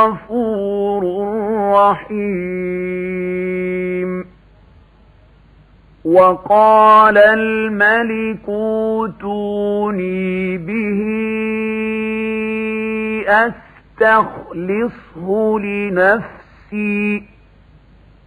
غفور رحيم. وقال الملك اوتوني به أستخلصه لنفسي